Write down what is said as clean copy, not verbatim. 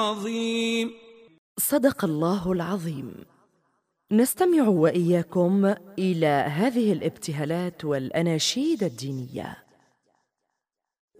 العظيم. صدق الله العظيم. نستمع وإياكم إلى هذه الابتهالات والأناشيد الدينية.